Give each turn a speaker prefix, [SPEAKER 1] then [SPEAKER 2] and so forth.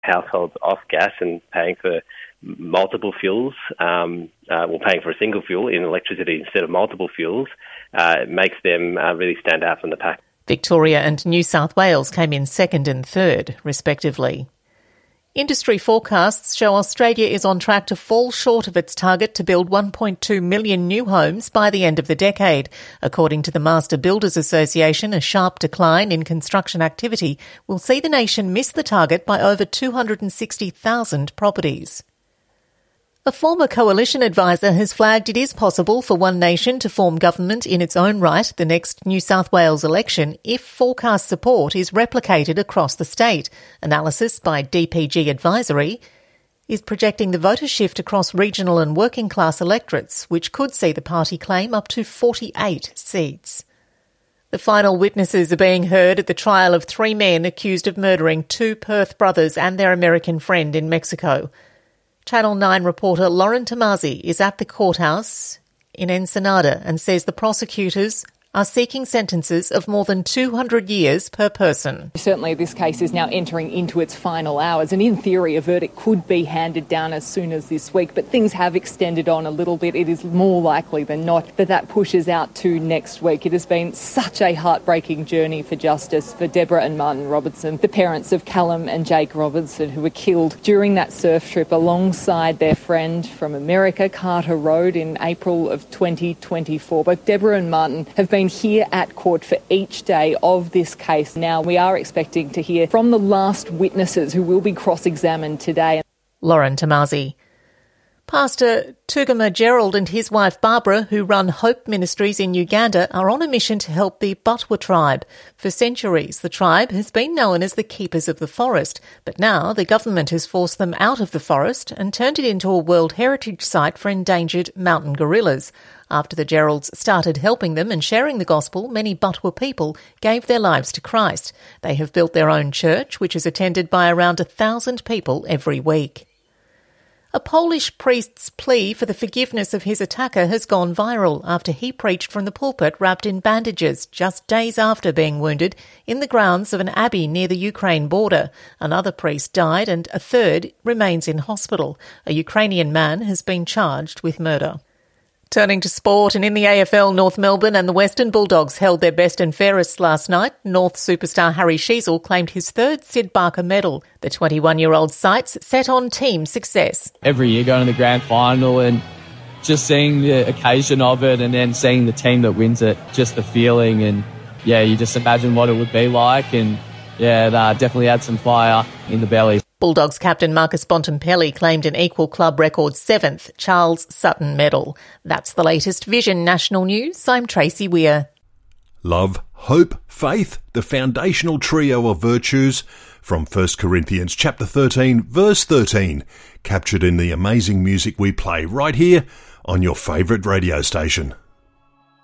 [SPEAKER 1] households off gas and paying for multiple fuels, paying for a single fuel in electricity instead of multiple fuels, makes them really stand out from the pack.
[SPEAKER 2] Victoria and New South Wales came in second and third, respectively. Industry forecasts show Australia is on track to fall short of its target to build 1.2 million new homes by the end of the decade. According to the Master Builders Association, a sharp decline in construction activity will see the nation miss the target by over 260,000 properties. A former coalition advisor has flagged it is possible for One Nation to form government in its own right the next New South Wales election if forecast support is replicated across the state. Analysis by DPG Advisory is projecting the voter shift across regional and working class electorates, which could see the party claim up to 48 seats. The final witnesses are being heard at the trial of 3 men accused of murdering 2 Perth brothers and their American friend in Mexico. Channel 9 reporter Lauren Tomasi is at the courthouse in Ensenada and says the prosecutors are seeking sentences of more than 200 years per person.
[SPEAKER 3] Certainly this case is now entering into its final hours, and in theory a verdict could be handed down as soon as this week, but things have extended on a little bit. It is more likely than not that pushes out to next week. It has been such a heartbreaking journey for justice for Deborah and Martin Robertson, the parents of Callum and Jake Robertson, who were killed during that surf trip alongside their friend from America, Carter Road, in April of 2024. Both Deborah and Martin have been here at court for each day of this case. Now we are expecting to hear from the last witnesses who will be cross-examined today.
[SPEAKER 2] Lauren Tomasi. Pastor Tugama Gerald and his wife Barbara, who run Hope Ministries in Uganda, are on a mission to help the Butwa tribe. For centuries, the tribe has been known as the keepers of the forest, but now the government has forced them out of the forest and turned it into a World Heritage Site for endangered mountain gorillas. After the Geralds started helping them and sharing the gospel, many Butwa people gave their lives to Christ. They have built their own church, which is attended by around 1,000 people every week. A Polish priest's plea for the forgiveness of his attacker has gone viral after he preached from the pulpit wrapped in bandages just days after being wounded in the grounds of an abbey near the Ukraine border. Another priest died and a third remains in hospital. A Ukrainian man has been charged with murder. Turning to sport, and in the AFL, North Melbourne and the Western Bulldogs held their best and fairest last night. North superstar Harry Sheezel claimed his 3rd Sid Barker medal. The 21-year-old's sights set on team success.
[SPEAKER 4] Every year going to the grand final and just seeing the occasion of it and then seeing the team that wins it, just the feeling, and you just imagine what it would be like, and that definitely had some fire in the belly.
[SPEAKER 2] Bulldogs captain Marcus Bontempelli claimed an equal club record 7th Charles Sutton medal. That's the latest Vision National News. I'm Tracy Weir.
[SPEAKER 5] Love, hope, faith, the foundational trio of virtues from 1 Corinthians chapter 13, verse 13, captured in the amazing music we play right here on your favourite radio station.